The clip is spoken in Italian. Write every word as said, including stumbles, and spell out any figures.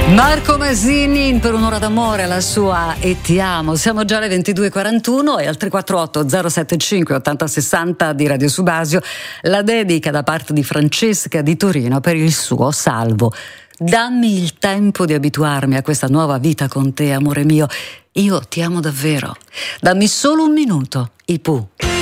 Marco Masini per un'ora d'amore, la sua E ti amo. Siamo già alle ventidue e quarantuno e al tre quattro otto zero sette cinque ottanta sessanta di Radio Subasio la dedica da parte di Francesca di Torino per il suo Salvo. Dammi il tempo di abituarmi a questa nuova vita con te, amore mio. Io ti amo davvero. Dammi solo un minuto. I Pooh.